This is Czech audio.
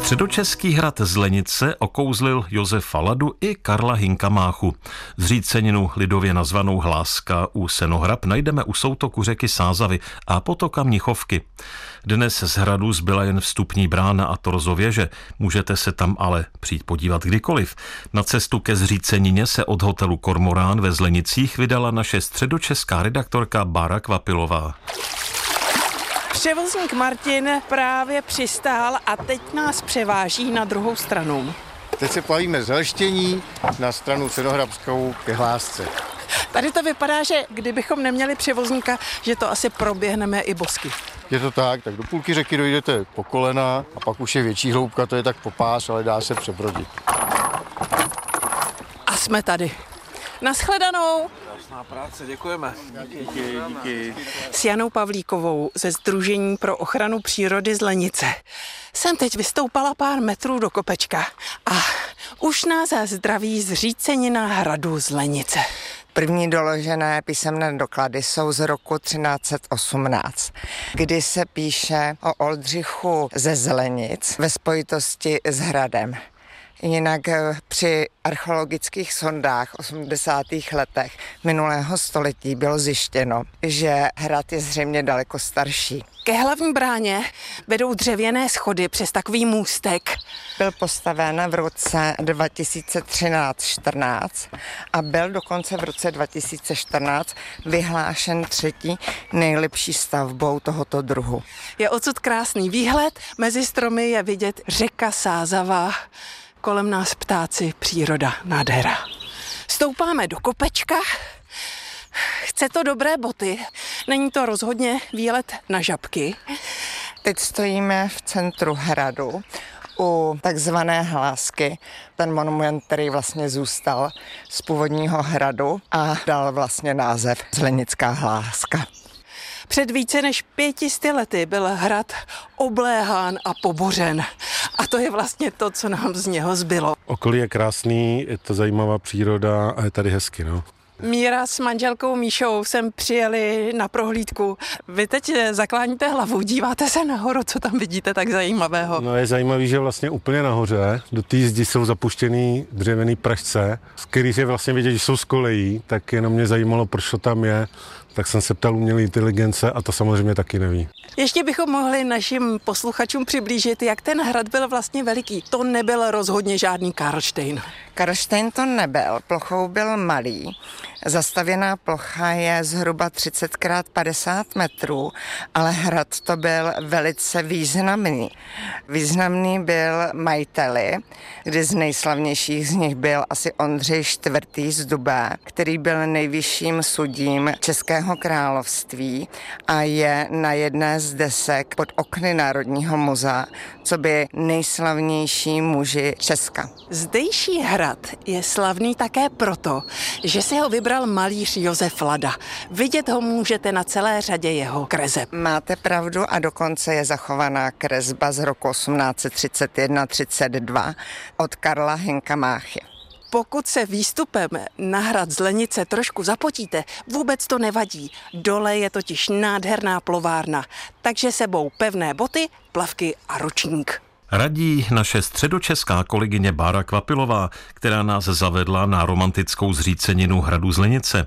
Středočeský hrad Zlenice okouzlil Josefa Ladu i Karla Hinka-Máchu. Zříceninu lidově nazvanou Hláska u Senohrab najdeme u soutoku řeky Sázavy a potoka Mnichovky. Dnes z hradu zbyla jen vstupní brána a torzo věže. Můžete se tam ale přijít podívat kdykoliv. Na cestu ke zřícenině se od hotelu Kormorán ve Zlenicích vydala naše středočeská redaktorka Bára Kvapilová. Převozník Martin právě přistál a teď nás převáží na druhou stranu. Teď se plavíme z Helštění na stranu Senohrabskou ke Hlásce. Tady to vypadá, že kdybychom neměli převozníka, že to asi proběhneme i bosky. Je to tak do půlky řeky dojdete po kolena a pak už je větší hloubka, to je tak po pás, ale dá se přebrodit. A jsme tady. Naschledanou. Krásná práce, děkujeme. Díky. S Janou Pavlíkovou ze Sdružení pro ochranu přírody Zlenice jsem teď vystoupala pár metrů do kopečka a už nás zdraví zřícenina hradu Zlenice. První doložené písemné doklady jsou z roku 1318, kdy se píše o Oldřichu ze Zlenic ve spojitosti s hradem. Jinak při archeologických sondách v 80. letech minulého století bylo zjištěno, že hrad je zřejmě daleko starší. Ke hlavní bráně vedou dřevěné schody přes takový můstek. Byl postaven v roce 2013-14 a byl dokonce v roce 2014 vyhlášen třetí nejlepší stavbou tohoto druhu. Je odsud krásný výhled, mezi stromy je vidět řeka Sázava, kolem nás ptáci, příroda, nádhera. Stoupáme do kopečka, chce to dobré boty, není to rozhodně výlet na žabky. Teď stojíme v centru hradu u takzvané Hlásky, ten monument, který vlastně zůstal z původního hradu a dal vlastně název Zlenická Hláska. Před více než 500 lety byl hrad obléhán a pobořen. A to je vlastně to, co nám z něho zbylo. Okolí je krásný, je to zajímavá příroda a je tady hezky, no. Míra s manželkou Míšou sem přijeli na prohlídku. Vy teď zakláníte hlavu, díváte se nahoru, co tam vidíte tak zajímavého? No je zajímavý, že vlastně úplně nahoře do té zdi jsou zapuštěný dřevěný pražce, z kterých je vlastně vidět, že jsou z kolejí, tak jenom mě zajímalo, proč to tam je. Tak jsem se ptal umělé inteligence a to samozřejmě taky neví. Ještě bychom mohli našim posluchačům přiblížit, jak ten hrad byl vlastně veliký. To nebyl rozhodně žádný Karlštejn. Karlštejn to nebyl, plochou byl malý. Zastavěná plocha je zhruba 30x50 metrů, ale hrad to byl velice významný. Významný byl majiteli, kdy z nejslavnějších z nich byl asi Ondřej IV. Z Dubé, který byl nejvyšším sudím Českého království a je na jedné z desek pod okny Národního muzea, co by nejslavnější muži Česka. Zdejší hrad je slavný také proto, že si ho vybral malíř Josef Lada. Vidět ho můžete na celé řadě jeho kreseb. Máte pravdu a dokonce je zachovaná kresba z roku 1831-32 od Karla Hinka-Máchy. Pokud se výstupem na hrad Zlenice trošku zapotíte, vůbec to nevadí. Dole je totiž nádherná plovárna, takže sebou pevné boty, plavky a ručník. Radí naše středočeská kolegyně Bára Kvapilová, která nás zavedla na romantickou zříceninu hradu Zlenice.